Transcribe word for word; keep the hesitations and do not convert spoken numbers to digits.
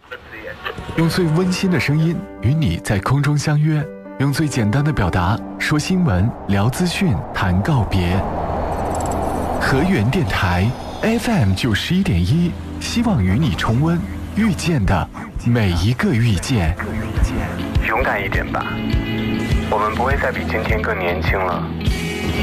用最温馨的声音与你在空中相约，用最简单的表达说新闻、聊资讯、谈告别。河源电台 F M 九十一点一，希望与你重温遇见的每一个遇见。 勇敢一点吧，我们不会再比今天更年轻了。